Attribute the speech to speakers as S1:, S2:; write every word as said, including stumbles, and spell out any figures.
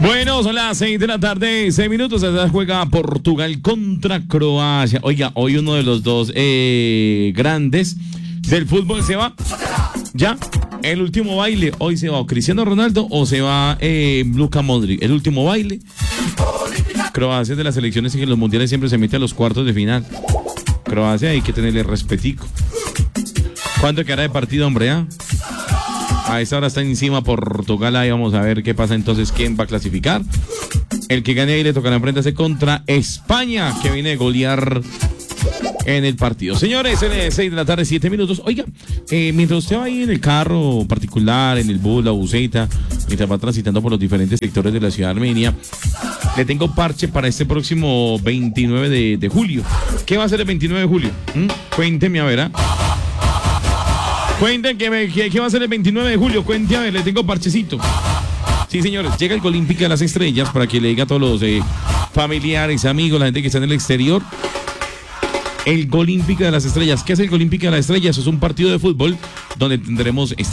S1: Bueno, son las seis de la tarde, seis minutos. Se juega Portugal contra Croacia. Oiga, hoy uno de los dos eh, grandes del fútbol se va. Ya, el último baile. Hoy se va o Cristiano Ronaldo o se va eh, Luka Modric. El último baile. Croacia es de las selecciones que en los mundiales siempre se mete a los cuartos de final. Croacia hay que tenerle respetico. ¿Cuánto quedará de partido, hombre? ¿Ah? A esta hora está encima Portugal. Ahí vamos a ver qué pasa entonces, quién va a clasificar. El que gane ahí le tocará enfrentarse contra España, que viene de golear en el partido. Señores, seis de la tarde, siete minutos. Oiga, eh, mientras usted va ahí en el carro particular, en el bus, la buseta, mientras va transitando por los diferentes sectores de la ciudad de Armenia, le tengo parche para este próximo veintinueve de julio. ¿Qué va a ser el veintinueve de julio? ¿Mm? Cuénteme a ver, ¿ah? ¿eh? Cuenten que, me, que, que va a ser el veintinueve de julio. Cuente a ver, le tengo parchecito. Sí, señores, llega el Olímpica de las Estrellas para que le diga a todos los eh, familiares, amigos, la gente que está en el exterior. El Olímpica de las Estrellas. ¿Qué es el Olímpica de las Estrellas? Es un partido de fútbol donde tendremos